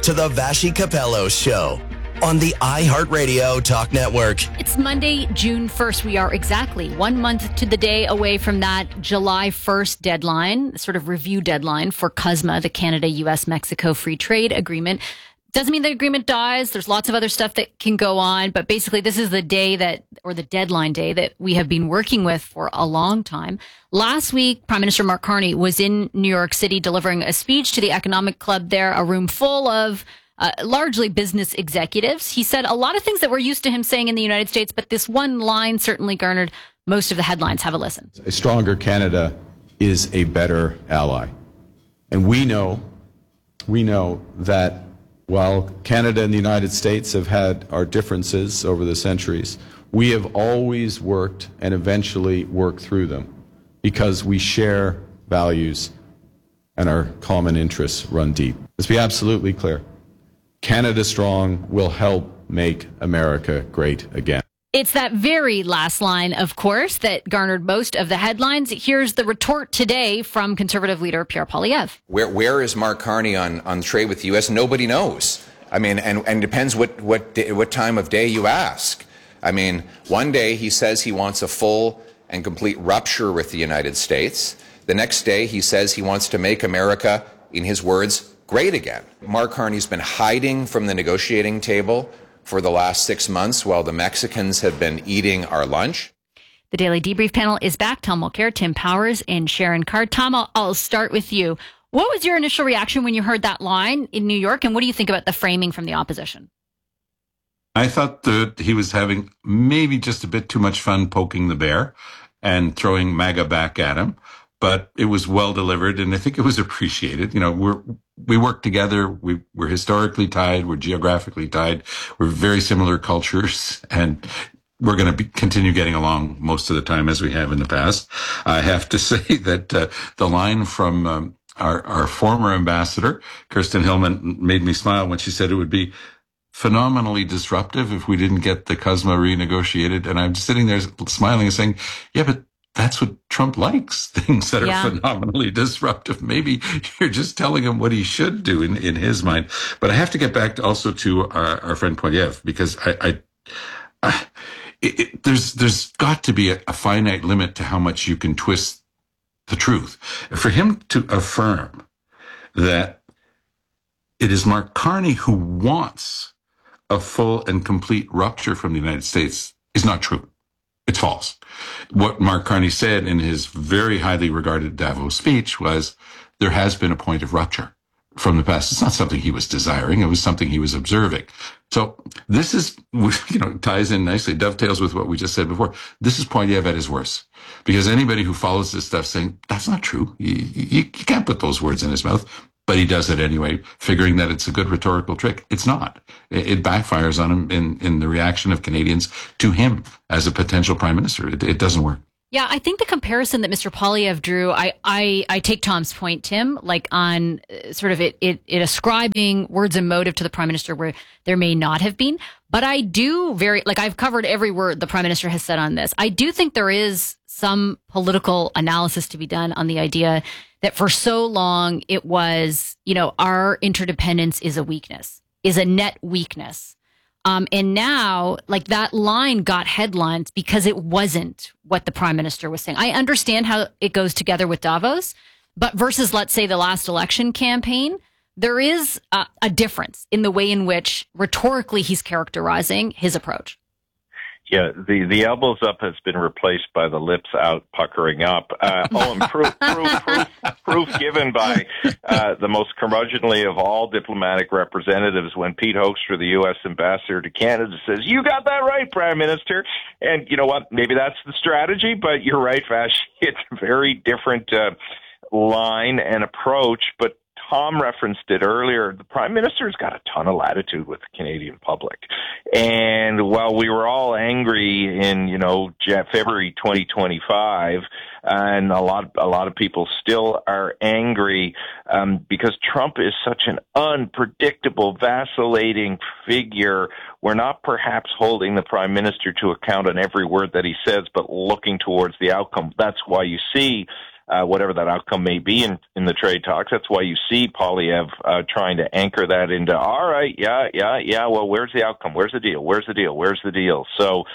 to the Vassy Capello Show on the iHeartRadio Talk Network. It's Monday, June 1st. We are exactly 1 month to the day away from that July 1st deadline, sort of review deadline for CUSMA, the Canada-US-Mexico Free Trade Agreement. Doesn't mean the agreement dies. There's lots of other stuff that can go on. But basically, this is the day that, or the deadline day that we have been working with for a long time. Last week, Prime Minister Mark Carney was in New York City delivering a speech to the Economic Club there, a room full of largely business executives. He said a lot of things that we're used to him saying in the United States, but this one line certainly garnered most of the headlines. Have a listen. A stronger Canada is a better ally. And we know that while Canada and the United States have had our differences over the centuries, we have always worked and eventually worked through them because we share values and our common interests run deep. Let's be absolutely clear. Canada Strong will help make America great again. It's that very last line, of course, that garnered most of the headlines. Here's the retort today from Conservative leader Pierre Poilievre. Where is Mark Carney on trade with the U.S.? Nobody knows. I mean, and depends what time of day you ask. I mean, one day he says he wants a full and complete rupture with the United States. The next day he says he wants to make America, in his words, great again. Mark Carney's been hiding from the negotiating table for the last 6 months while the Mexicans have been eating our lunch. The Daily Debrief panel is back. Tom Mulcair, Tim Powers, and Sharon Carr. Tom, I'll start with you. What was your initial reaction when you heard that line in New York, and what do you think about the framing from the opposition? I thought that he was having maybe just a bit too much fun poking the bear and throwing MAGA back at him, but it was well delivered, and I think it was appreciated. You know, we work together. We're historically tied. We're geographically tied. We're very similar cultures, and we're going to continue getting along most of the time as we have in the past. I have to say that the line from our former ambassador, Kirsten Hillman, made me smile when she said it would be phenomenally disruptive if we didn't get the CUSMA renegotiated. And I'm just sitting there smiling and saying, yeah, but that's what Trump likes, things that are phenomenally disruptive. Maybe you're just telling him what he should do in his mind. But I have to get back also to our friend Poilievre, because there's got to be a finite limit to how much you can twist the truth. For him to affirm that it is Mark Carney who wants a full and complete rupture from the United States is not true. It's false. What Mark Carney said in his very highly regarded Davos speech was there has been a point of rupture from the past. It's not something he was desiring. It was something he was observing. So this is, ties in nicely, dovetails with what we just said before. This is Poilievre at his worst, because anybody who follows this stuff saying that's not true, you can't put those words in his mouth. But he does it anyway, figuring that it's a good rhetorical trick. It's not. It backfires on him in the reaction of Canadians to him as a potential prime minister. It doesn't work. Yeah, I think the comparison that Mr. Poilievre drew, I take Tom's point, Tim, like on sort of it ascribing words and motive to the prime minister where there may not have been. But I do I've covered every word the prime minister has said on this. I do think there is some political analysis to be done on the idea that for so long it was, our interdependence is a weakness, is a net weakness. And now, that line got headlines because it wasn't what the prime minister was saying. I understand how it goes together with Davos, but versus, let's say, the last election campaign, there is a difference in the way in which rhetorically he's characterizing his approach. Yeah, the elbows up has been replaced by the lips out puckering up. And proof given by the most curmudgeonly of all diplomatic representatives when Pete Hoekstra, the U.S. ambassador to Canada, says, "You got that right, Prime Minister." And you know what? Maybe that's the strategy, but you're right, Vash. It's a very different line and approach, but Tom referenced it earlier. The Prime Minister's got a ton of latitude with the Canadian public. And while we were all angry in, February 2025, and a lot of people still are angry because Trump is such an unpredictable, vacillating figure. We're not perhaps holding the Prime Minister to account on every word that he says, but looking towards the outcome. That's why you see whatever that outcome may be in the trade talks. That's why you see Poilievre trying to anchor that into, all right, yeah, well, where's the outcome? Where's the deal? So,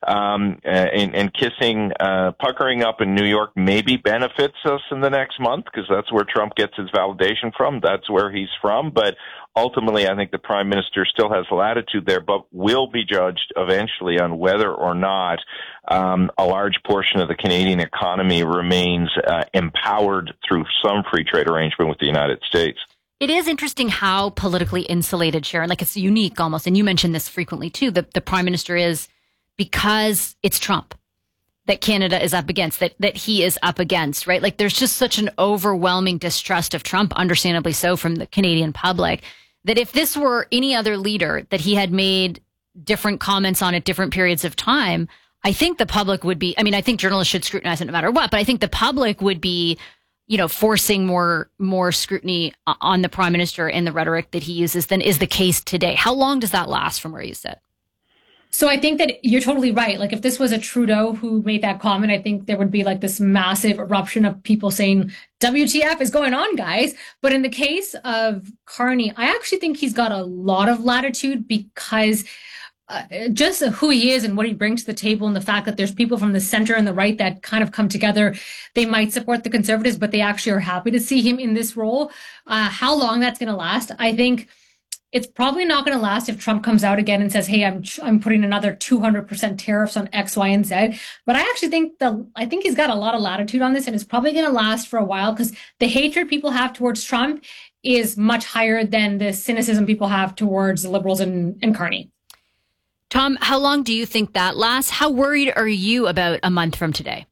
and kissing, puckering up in New York maybe benefits us in the next month, because that's where Trump gets his validation from. That's where he's from. But ultimately, I think the Prime Minister still has latitude there, but will be judged eventually on whether or not a large portion of the Canadian economy remains empowered through some free trade arrangement with the United States. It is interesting how politically insulated, Sharon, like it's unique almost, and you mentioned this frequently too, the Prime Minister is, because it's Trump that Canada is up against, that he is up against, right? Like there's just such an overwhelming distrust of Trump, understandably so, from the Canadian public, that if this were any other leader that he had made different comments on at different periods of time, I think the public would be, I mean, I think journalists should scrutinize it no matter what, but I think the public would be, forcing more scrutiny on the Prime Minister and the rhetoric that he uses than is the case today. How long does that last from where you sit? So I think that you're totally right. Like if this was a Trudeau who made that comment, I think there would be like this massive eruption of people saying, WTF is going on, guys. But in the case of Carney, I actually think he's got a lot of latitude, because just who he is and what he brings to the table, and the fact that there's people from the center and the right that kind of come together. They might support the Conservatives, but they actually are happy to see him in this role. How long that's going to last, I think it's probably not going to last if Trump comes out again and says, hey, I'm putting another 200% tariffs on X, Y, and Z. But I actually think he's got a lot of latitude on this, and it's probably going to last for a while, because the hatred people have towards Trump is much higher than the cynicism people have towards the Liberals and Carney. Tom, how long do you think that lasts? How worried are you about a month from today?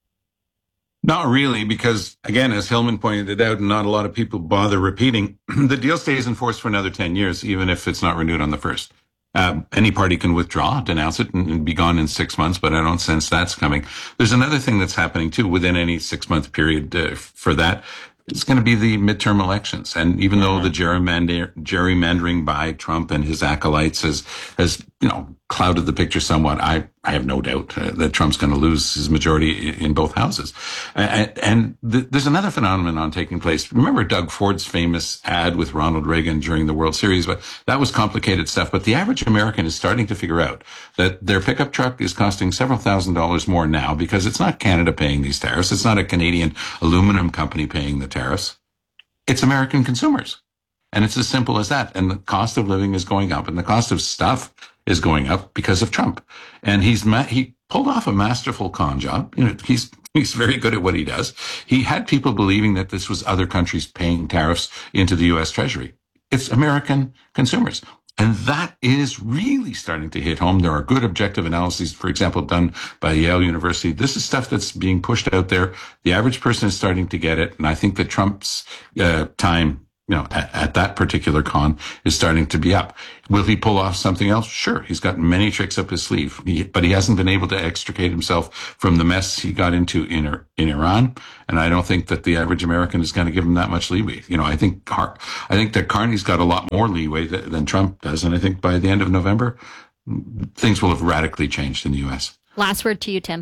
Not really, because, again, as Hillman pointed it out, and not a lot of people bother repeating, the deal stays in force for another 10 years, even if it's not renewed on the 1st. Any party can withdraw, denounce it, and be gone in 6 months, but I don't sense that's coming. There's another thing that's happening, too, within any 6-month period for that. It's going to be the midterm elections. And even though the gerrymandering by Trump and his acolytes has clouded the picture somewhat, I have no doubt that Trump's going to lose his majority in both houses. And there's another phenomenon taking place. Remember Doug Ford's famous ad with Ronald Reagan during the World Series? But that was complicated stuff. But the average American is starting to figure out that their pickup truck is costing several $1,000s more now, because it's not Canada paying these tariffs. It's not a Canadian aluminum company paying the tariffs. It's American consumers. And it's as simple as that. And the cost of living is going up, and the cost of stuff is going up because of Trump. And he pulled off a masterful con job. He's very good at what he does. He had people believing that this was other countries paying tariffs into the U.S. Treasury. It's American consumers. And that is really starting to hit home. There are good objective analyses, for example, done by Yale University. This is stuff that's being pushed out there. The average person is starting to get it. And I think that Trump's time at that particular con is starting to be up. Will he pull off something else? Sure. He's got many tricks up his sleeve, but he hasn't been able to extricate himself from the mess he got into in Iran. And I don't think that the average American is going to give him that much leeway. I think that Carney's got a lot more leeway than Trump does. And I think by the end of November, things will have radically changed in the U.S. Last word to you, Tim.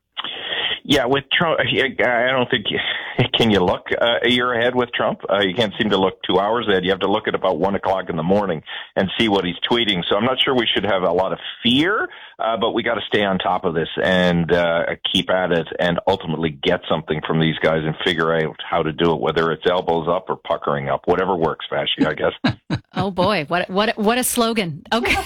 Yeah, with Trump, I don't think. Can you look a year ahead with Trump? You can't seem to look 2 hours ahead. You have to look at about 1 o'clock in the morning and see what he's tweeting. So I'm not sure we should have a lot of fear, but we got to stay on top of this and keep at it, and ultimately get something from these guys and figure out how to do it, whether it's elbows up or puckering up, whatever works, Vashi, I guess. Oh boy, what a slogan. Okay.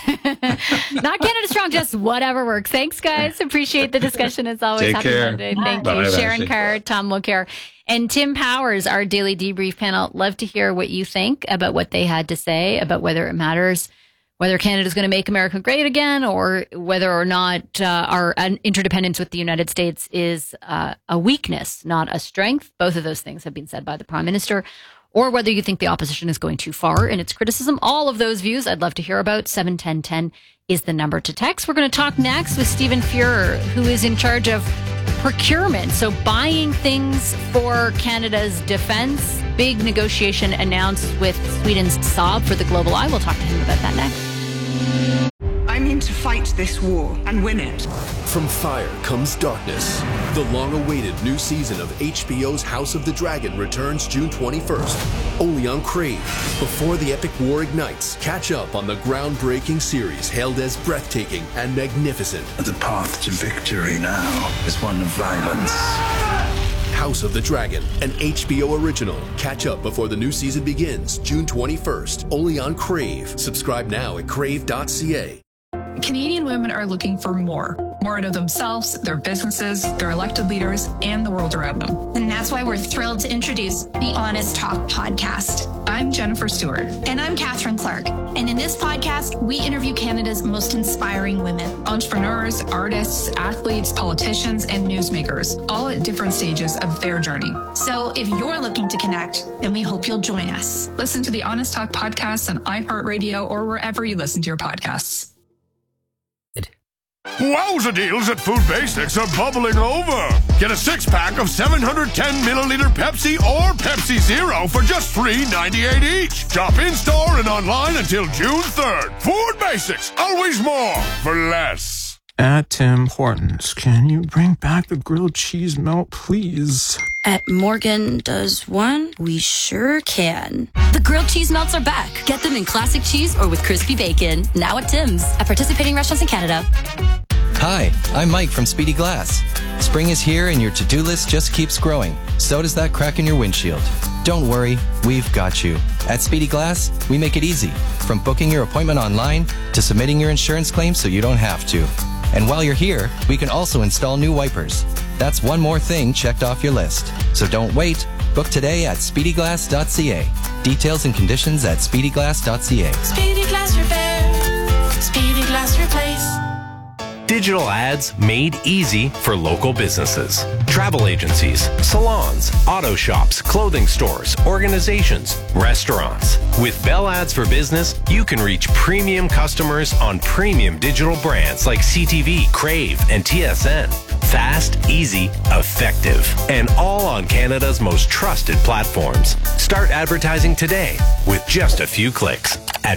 Not Canada Strong, just whatever works. Thanks, guys. Appreciate the discussion as always. Take Happy care. Monday. Thank Bye. you. Sharon Carr, Tom Mulcair, and Tim Powers, our daily debrief panel. Love to hear what you think about what they had to say about whether it matters, whether Canada's going to make America great again, or whether or not our interdependence with the United States is a weakness, not a strength. Both of those things have been said by the Prime Minister. Or whether you think the opposition is going too far in its criticism. All of those views I'd love to hear about. 71010 is the number to text. We're going to talk next with Stephen Fuhrer, who is in charge of procurement. So buying things for Canada's defense. Big negotiation announced with Sweden's Saab for the Global Eye. We'll talk to him about that next. I'm in to fight this war and win it. From fire comes darkness. The long-awaited new season of HBO's House of the Dragon returns June 21st, only on Crave. Before the epic war ignites, catch up on the groundbreaking series hailed as breathtaking and magnificent. The path to victory now is one of violence. House of the Dragon, an HBO original. Catch up before the new season begins, June 21st, only on Crave. Subscribe now at crave.ca. Canadian women are looking for more out of themselves, their businesses, their elected leaders, and the world around them. And that's why we're thrilled to introduce the Honest Talk podcast. I'm Jennifer Stewart. And I'm Catherine Clark. And in this podcast, we interview Canada's most inspiring women. Entrepreneurs, artists, athletes, politicians, and newsmakers, all at different stages of their journey. So if you're looking to connect, then we hope you'll join us. Listen to the Honest Talk podcast on iHeartRadio or wherever you listen to your podcasts. Wowza deals at Food Basics are bubbling over. Get a 6-pack of 710-milliliter Pepsi or Pepsi Zero for just $3.98 each. Shop in-store and online until June 3rd. Food Basics, always more for less. At Tim Hortons, can you bring back the grilled cheese melt, please? At Morgan Does One, we sure can. The grilled cheese melts are back. Get them in classic cheese or with crispy bacon. Now at Tim's, at participating restaurants in Canada. Hi, I'm Mike from Speedy Glass. Spring is here and your to-do list just keeps growing. So does that crack in your windshield. Don't worry, we've got you. At Speedy Glass, we make it easy. From booking your appointment online to submitting your insurance claim so you don't have to. And while you're here, we can also install new wipers. That's one more thing checked off your list. So don't wait. Book today at speedyglass.ca. Details and conditions at speedyglass.ca. Speedy Glass Repair. Speedy Glass Replace. Digital ads made easy for local businesses. Travel agencies, salons, auto shops, clothing stores, organizations, restaurants. With Bell Ads for Business, you can reach premium customers on premium digital brands like CTV, Crave, and TSN. Fast, easy, effective, and all on Canada's most trusted platforms. Start advertising today with just a few clicks at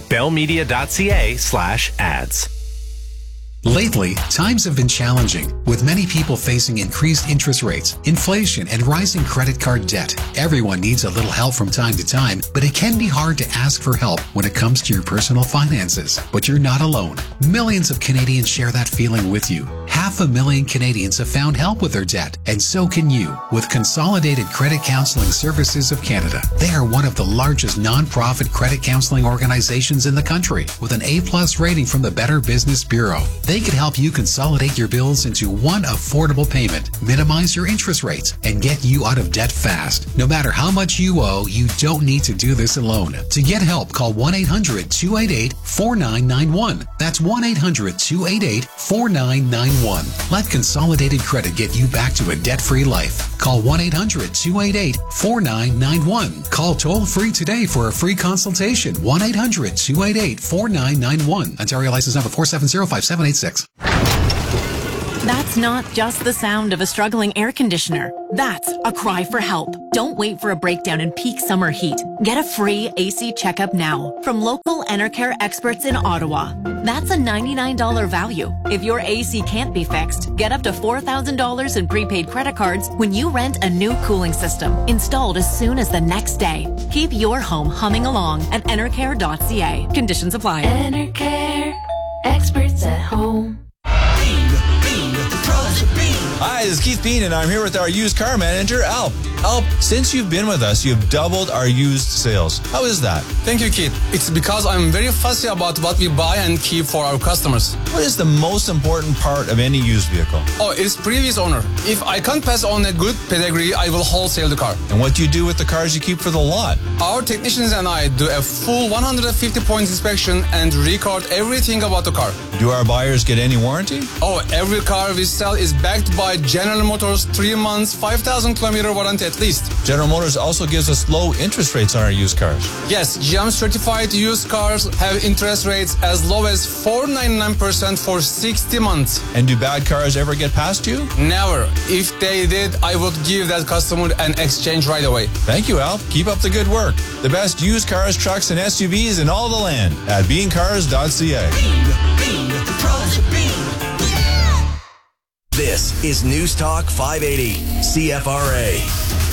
bellmedia.ca/ads. Lately, times have been challenging, with many people facing increased interest rates, inflation, and rising credit card debt. Everyone needs a little help from time to time, but it can be hard to ask for help when it comes to your personal finances. But you're not alone. Millions of Canadians share that feeling with you. 500,000 Canadians have found help with their debt, and so can you with Consolidated Credit Counseling Services of Canada. They are one of the largest non-profit credit counseling organizations in the country, with an A+ rating from the Better Business Bureau. They can help you consolidate your bills into one affordable payment, minimize your interest rates, and get you out of debt fast. No matter how much you owe, you don't need to do this alone. To get help, call 1-800-288-4991. That's 1-800-288-4991. Let Consolidated Credit get you back to a debt-free life. Call 1-800-288-4991. Call toll-free today for a free consultation. 1-800-288-4991. Ontario license number 4705786. That's not just the sound of a struggling air conditioner. That's a cry for help. Don't wait for a breakdown in peak summer heat. Get a free AC checkup now from local Enercare experts in Ottawa. That's a $99 value. If your AC can't be fixed, get up to $4,000 in prepaid credit cards when you rent a new cooling system installed as soon as the next day. Keep your home humming along at enercare.ca. Conditions apply. Enercare, experts at home. Hi, this is Keith Bean, and I'm here with our used car manager, Alp. Alp, since you've been with us, you've doubled our used sales. How is that? Thank you, Keith. It's because I'm very fussy about what we buy and keep for our customers. What is the most important part of any used vehicle? Oh, it's previous owner. If I can't pass on a good pedigree, I will wholesale the car. And what do you do with the cars you keep for the lot? Our technicians and I do a full 150-point inspection and record everything about the car. Do our buyers get any warranty? Oh, every car we sell is backed by General Motors 3 months, 5,000 kilometer warranty at least. General Motors also gives us low interest rates on our used cars. Yes, GM certified used cars have interest rates as low as 4.99% for 60 months. And do bad cars ever get past you? Never. If they did, I would give that customer an exchange right away. Thank you, Alp. Keep up the good work. The best used cars, trucks, and SUVs in all the land at beancars.ca. pros to be. This is News Talk 580, CFRA.